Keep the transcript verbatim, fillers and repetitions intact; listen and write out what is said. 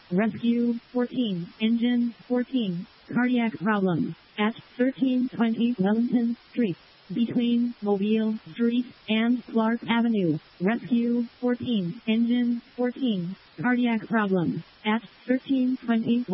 Rescue fourteen, engine fourteen, cardiac problem, at thirteen twenty Wellington Street, between Mobile Street and Clark Avenue. Rescue fourteen, engine fourteen, cardiac problem, at thirteen twenty